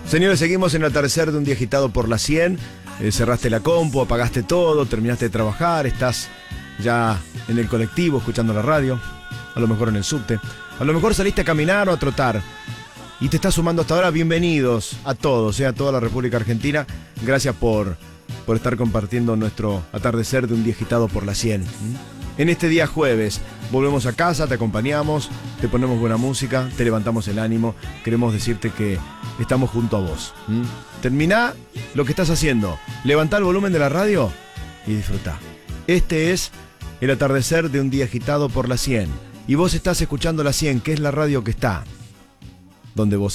Señores, seguimos en el atardecer de un día agitado por la 100. Cerraste la compu, apagaste todo, terminaste de trabajar, estás ya en el colectivo escuchando la radio, a lo mejor en el subte, a lo mejor saliste a caminar o a trotar y te estás sumando hasta ahora. Bienvenidos a todos, a toda la República Argentina. Gracias por estar compartiendo nuestro atardecer de un día agitado por la 100. En este día jueves volvemos a casa, te acompañamos, te ponemos buena música, te levantamos el ánimo. Queremos decirte que estamos junto a vos. Terminá lo que estás haciendo, levantá el volumen de la radio y disfrutá. Este es el atardecer de un día agitado por la 100. Y vos estás escuchando la 100, que es la radio que está donde vos